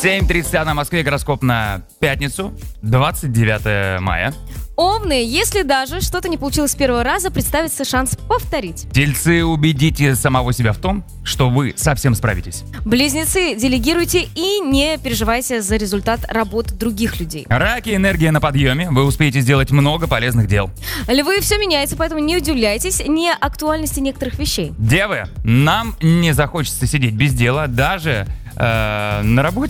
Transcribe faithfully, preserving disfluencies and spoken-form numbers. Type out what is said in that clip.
семь тридцать на Москве, гороскоп на пятницу, двадцать девятое мая. Овны, если даже что-то не получилось с первого раза, представится шанс повторить. Тельцы, убедите самого себя в том, что вы совсем справитесь. Близнецы, делегируйте и не переживайте за результат работы других людей. Раки, энергия на подъеме, вы успеете сделать много полезных дел. Львы, все меняется, поэтому не удивляйтесь неактуальности некоторых вещей. Девы, нам не захочется сидеть без дела даже э, на работе.